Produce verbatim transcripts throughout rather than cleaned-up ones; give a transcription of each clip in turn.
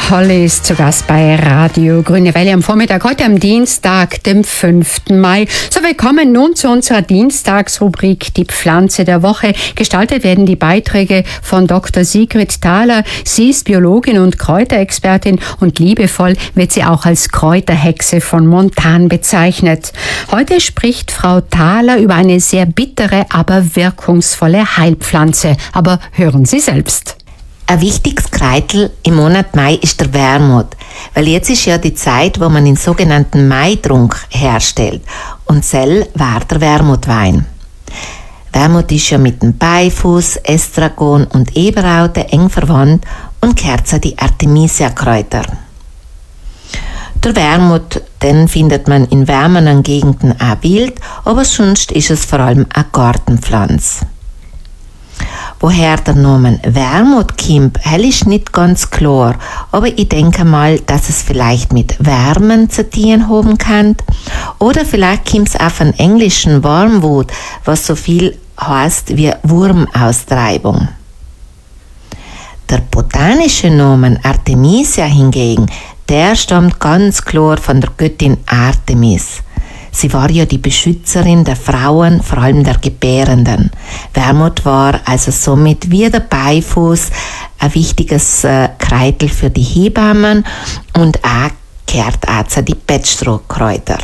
Holly ist zu Gast bei Radio Grüne Welle am Vormittag, heute am Dienstag, dem fünften Mai. So, willkommen nun zu unserer Dienstagsrubrik Die Pflanze der Woche. Gestaltet werden die Beiträge von Doktor Sigrid Thaler. Sie ist Biologin und Kräuterexpertin und liebevoll wird sie auch als Kräuterhexe von Montan bezeichnet. Heute spricht Frau Thaler über eine sehr bittere, aber wirkungsvolle Heilpflanze. Aber hören Sie selbst. Ein wichtiges Kreitel im Monat Mai ist der Wermut, weil jetzt ist ja die Zeit, wo man den sogenannten Maitrunk herstellt und sel war der Wermutwein. Wermut ist ja mit dem Beifuß, Estragon und Eberraute eng verwandt und gehört zu die Artemisia-Kräuter. Der Wermut, den findet man in wärmeren Gegenden auch wild, aber sonst ist es vor allem eine Gartenpflanze. Woher der Name Wermut kommt, ist nicht ganz klar, aber ich denke mal, dass es vielleicht mit Wärmen zu tun haben kann. Oder vielleicht kommt es auch von englischen Wormwood, was so viel heißt wie Wurmaustreibung. Der botanische Name Artemisia hingegen, der stammt ganz klar von der Göttin Artemis. Sie war ja die Beschützerin der Frauen, vor allem der Gebärenden. Wermut war also somit wie der Beifuß ein wichtiges äh, Kreitel für die Hebammen und auch gehört auch zu den Bettstrohkräuter.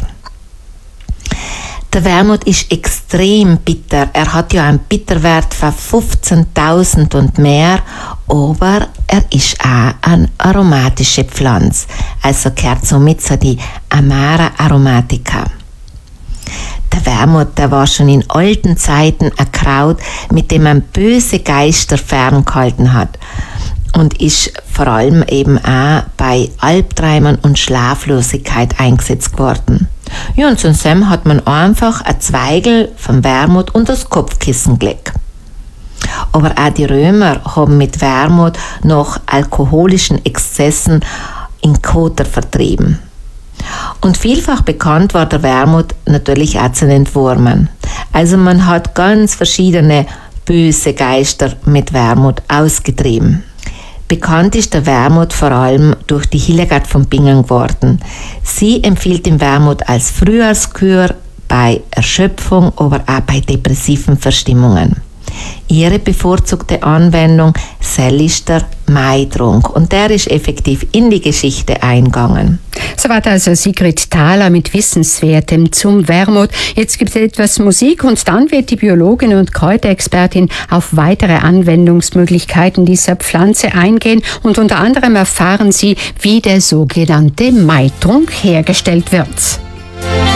Der Wermut ist extrem bitter. Er hat ja einen Bitterwert von fünfzehntausend und mehr, aber er ist auch eine aromatische Pflanze. Also gehört somit zu den Amara aromatica. Der Wermut, der war schon in alten Zeiten ein Kraut, mit dem man böse Geister ferngehalten hat und ist vor allem eben auch bei Albträumen und Schlaflosigkeit eingesetzt worden. Ja, und sonst hat man einfach ein Zweigel vom Wermut unter das Kopfkissen gelegt. Aber auch die Römer haben mit Wermut nach alkoholischen Exzessen in Koter vertrieben. Und vielfach bekannt war der Wermut natürlich auch zu entwurmen. Also man hat ganz verschiedene böse Geister mit Wermut ausgetrieben. Bekannt ist der Wermut vor allem durch die Hildegard von Bingen geworden. Sie empfiehlt den Wermut als Frühjahrskur bei Erschöpfung, aber auch bei depressiven Verstimmungen. Ihre bevorzugte Anwendung ist der Maitrunk und der ist effektiv in die Geschichte eingegangen. So war also Sigrid Thaler mit Wissenswertem zum Wermut. Jetzt gibt es etwas Musik und dann wird die Biologin und Kräuterexpertin auf weitere Anwendungsmöglichkeiten dieser Pflanze eingehen und unter anderem erfahren Sie, wie der sogenannte Maitrunk hergestellt wird.